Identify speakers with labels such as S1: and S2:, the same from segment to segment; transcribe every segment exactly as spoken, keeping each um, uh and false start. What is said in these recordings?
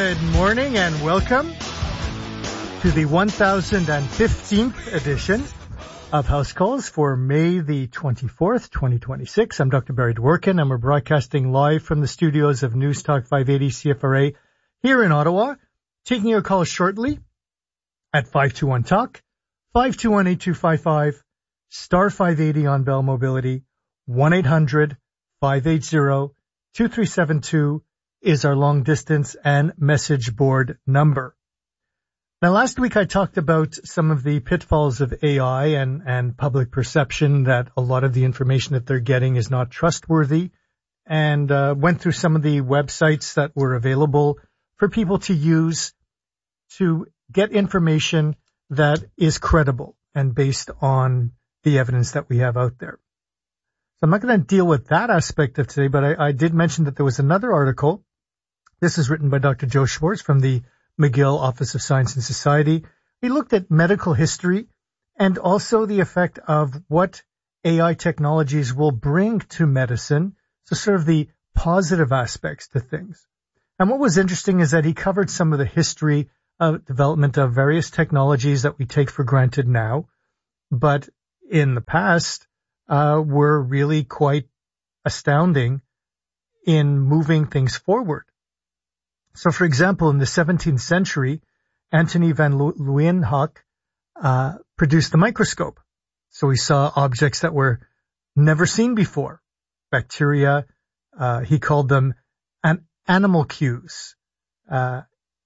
S1: Good morning and welcome to the one thousand fifteenth edition of House Calls for May the twenty-fourth, twenty twenty-six. I'm Doctor Barry Dworkin, and we're broadcasting live from the studios of News Talk five eighty C F R A here in Ottawa. Taking your calls shortly at five two one talk, five two one, eight two five five, star five eighty on Bell Mobility, one eight hundred, five eight zero, two three seven two is our long distance and message board number. Now, last week I talked about some of the pitfalls of A I and, and public perception that a lot of the information that they're getting is not trustworthy, and uh, went through some of the websites that were available for people to use to get information that is credible and based on the evidence that we have out there. So I'm not going to deal with that aspect of today, but I, I did mention that there was another article. This is written by Doctor Joe Schwartz from the McGill Office of Science and Society. He looked at medical history and also the effect of what A I technologies will bring to medicine, so sort of the positive aspects to things. And what was interesting is that he covered some of the history of development of various technologies that we take for granted now, but in the past uh, were really quite astounding in moving things forward. So, for example, in the seventeenth century, Antony van Leeuwenhoek uh, produced the microscope. So he saw objects that were never seen before. Bacteria, uh, he called them an animalcules. Uh,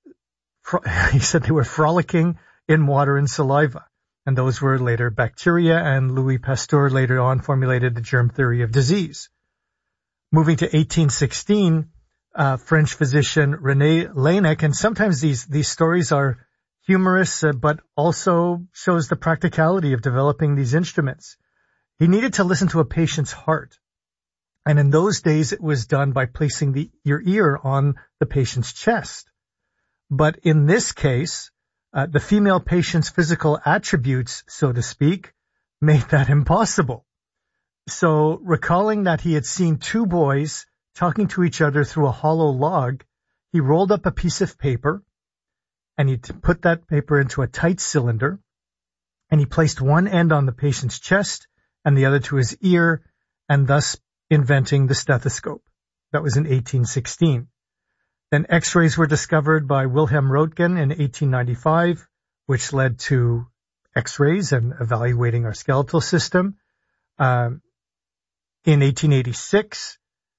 S1: fr- he said they were frolicking in water and saliva. And those were later bacteria, and Louis Pasteur later on formulated the germ theory of disease. Moving to eighteen sixteen, Uh, French physician René Laennec, and sometimes these, these stories are humorous, uh, but also shows the practicality of developing these instruments. He needed to listen to a patient's heart. And in those days, it was done by placing the, your ear on the patient's chest. But in this case, uh, the female patient's physical attributes, so to speak, made that impossible. So recalling that he had seen two boys talking to each other through a hollow log, he rolled up a piece of paper and he put that paper into a tight cylinder, and he placed one end on the patient's chest and the other to his ear, and thus inventing the stethoscope. That was in eighteen sixteen. Then X-rays were discovered by Wilhelm Röntgen in eighteen ninety-five, which led to X-rays and evaluating our skeletal system. Um, in eighteen eighty-six,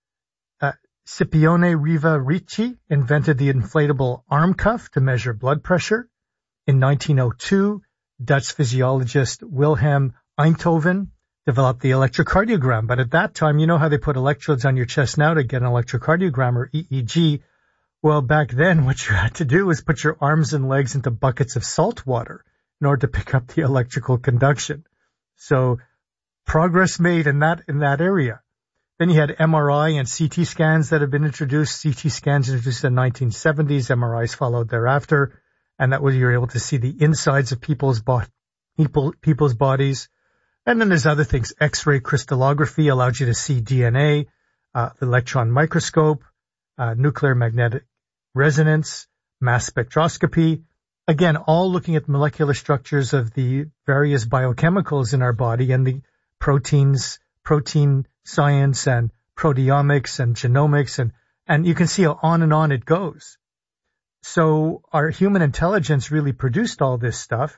S1: Scipione Riva Ricci invented the inflatable arm cuff to measure blood pressure. In nineteen oh two, Dutch physiologist Wilhelm Einthoven developed the electrocardiogram. But at that time, you know how they put electrodes on your chest now to get an electrocardiogram or E E G. Well, back then, what you had to do was put your arms and legs into buckets of salt water in order to pick up the electrical conduction. So progress made in that, in that area. Then you had M R I and C T scans that have been introduced. C T scans introduced in the nineteen seventies. M R Is followed thereafter. And that was, you're able to see the insides of people's, bo- people, people's bodies. And then there's other things. X-ray crystallography allowed you to see D N A, uh, electron microscope, uh, nuclear magnetic resonance, mass spectroscopy. Again, all looking at molecular structures of the various biochemicals in our body and the proteins, protein science and proteomics and genomics, and, and you can see how on and on it goes. So our human intelligence really produced all this stuff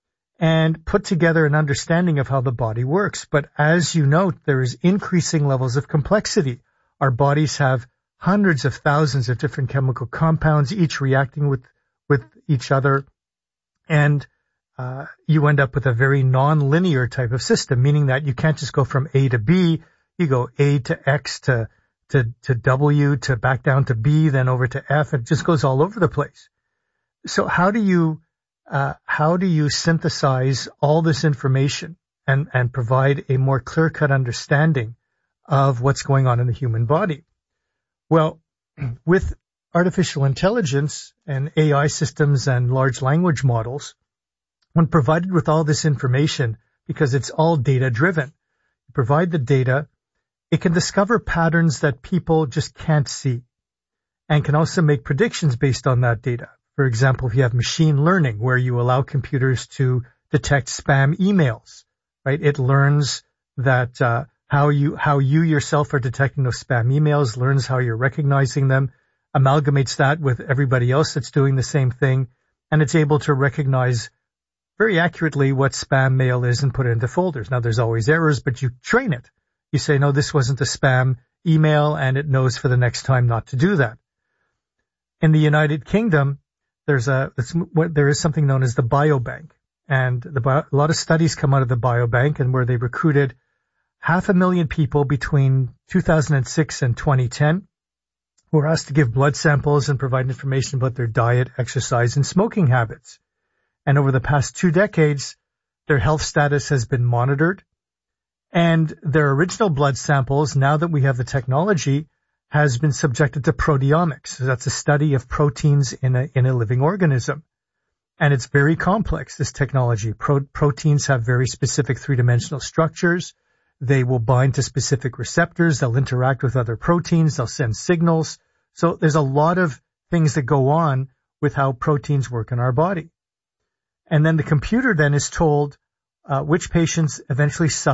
S1: and put together an understanding of how the body works. But as you note, there is increasing levels of complexity. Our bodies have hundreds of thousands of different chemical compounds, each reacting with, with each other. And uh, you end up with a very non-linear type of system, meaning that you can't just go from A to B. You go A to X to, to, to W to back down to B, then over to F. It just goes all over the place. So how do you, uh, how do you synthesize all this information and, and provide a more clear-cut understanding of what's going on in the human body? Well, with artificial intelligence and A I systems and large language models, when provided with all this information, because it's all data-driven, you provide the data, it can discover patterns that people just can't see. and can also make predictions based on that data. For example, if you have machine learning where you allow computers to detect spam emails, right? It learns that uh, how you how you yourself are detecting those spam emails, learns how you're recognizing them, amalgamates that with everybody else that's doing the same thing, and it's able to recognize very accurately what spam mail is and put it into folders. Now, there's always errors, but you train it. You say, no, this wasn't a spam email, and it knows for the next time not to do that. In the United Kingdom, there's a it's, there is something known as the biobank, and the, a lot of studies come out of the biobank, and where they recruited half a million people between two thousand six and twenty ten who were asked to give blood samples and provide information about their diet, exercise, and smoking habits. And over the past two decades, their health status has been monitored, and their original blood samples, now that we have the technology, has been subjected to proteomics. So that's a study of proteins in a, in a living organism. And it's very complex, this technology. Pro- proteins have very specific three-dimensional structures. They will bind to specific receptors. They'll interact with other proteins. They'll send signals. So there's a lot of things that go on with how proteins work in our body. And then the computer then is told uh, which patients eventually suffer